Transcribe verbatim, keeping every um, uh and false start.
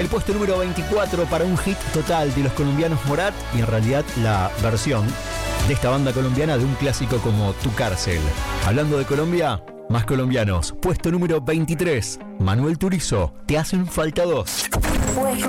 El puesto número veinticuatro para un hit total de los colombianos Morat y en realidad la versión de esta banda colombiana de un clásico como Tu Cárcel. Hablando de Colombia, más colombianos. Puesto número veintitrés, Manuel Turizo, Te hacen falta dos. Puesto